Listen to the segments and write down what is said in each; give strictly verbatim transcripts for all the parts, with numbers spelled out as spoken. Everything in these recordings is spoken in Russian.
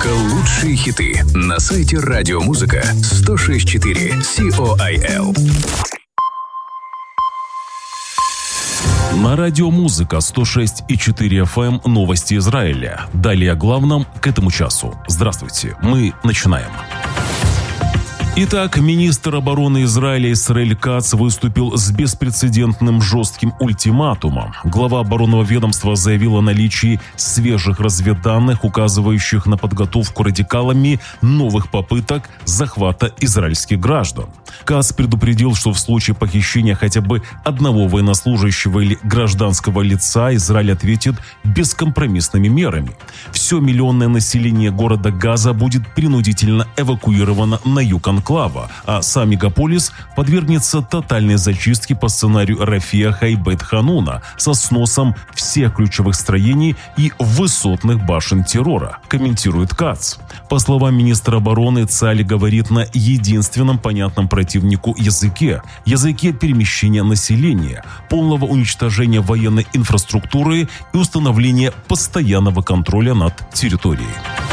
Только лучшие хиты на сайте Радиомузыка сто шесть и четыре си о ай эл. На Радиомузыка сто шесть и четыре эф эм новости Израиля. Далее о главном к этому часу. Здравствуйте, мы начинаем. Итак, министр обороны Израиля Исраэль Кац выступил с беспрецедентным жестким ультиматумом. Глава оборонного ведомства заявил о наличии свежих разведданных, указывающих на подготовку радикалами новых попыток захвата израильских граждан. Кац предупредил, что в случае похищения хотя бы одного военнослужащего или гражданского лица Израиль ответит бескомпромиссными мерами. Все миллионное население города Газа будет принудительно эвакуировано на юг анклава, а сам мегаполис подвергнется тотальной зачистке по сценарию Рафиаха и Бейт-Хануна со сносом всех ключевых строений и высотных башен террора, комментирует Кац. По словам министра обороны, Цаль говорит на единственном понятном противнику языке – языке перемещения населения, полного уничтожения военной инфраструктуры и установления постоянного контроля над территорией.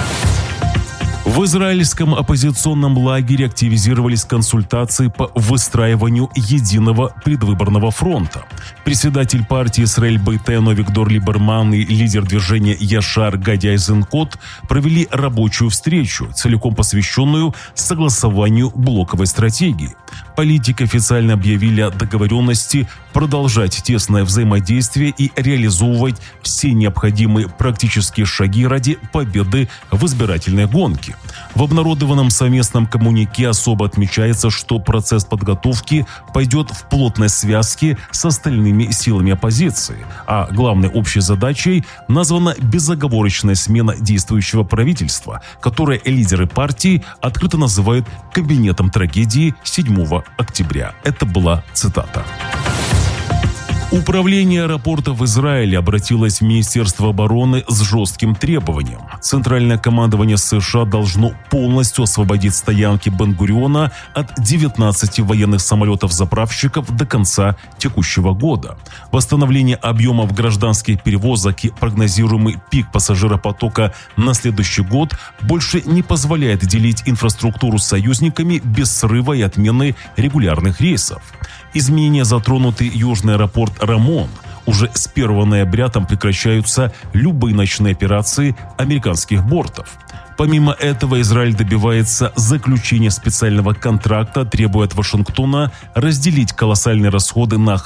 В израильском оппозиционном лагере активизировались консультации по выстраиванию единого предвыборного фронта. Председатель партии Исраэль Бейтену Авигдор Либерман и лидер движения Яшар Гади Айзенкот провели рабочую встречу, целиком посвященную согласованию блоковой стратегии. Политики официально объявили о договоренности продолжать тесное взаимодействие и реализовывать все необходимые практические шаги ради победы в избирательной гонке. В обнародованном совместном коммюнике особо отмечается, что процесс подготовки пойдет в плотной связке с остальными силами оппозиции, а главной общей задачей названа безоговорочная смена действующего правительства, которое лидеры партии открыто называют кабинетом трагедии седьмого октября. Это была цитата. Управление аэропортов Израиля обратилось в Министерство обороны с жестким требованием. Центральное командование США должно полностью освободить стоянки Бен-Гуриона от девятнадцати военных самолетов-заправщиков до конца текущего года. Восстановление объемов гражданских перевозок и прогнозируемый пик пассажиропотока на следующий год больше не позволяет делить инфраструктуру с союзниками без срыва и отмены регулярных рейсов. Изменения затронуты южный аэропорт Рамон. Уже с первого ноября там прекращаются любые ночные операции американских бортов. Помимо этого, Израиль добивается заключения специального контракта, требуя от Вашингтона разделить колоссальные расходы на охрану